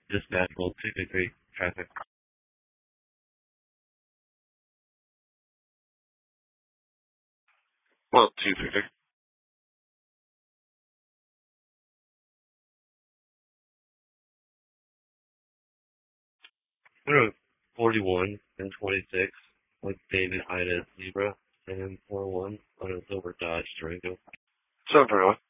Dispatchable 223 traffic. Well, 223. 41 and 26 with David Ida Zebra 741 on a silver Dodge Durango. 741.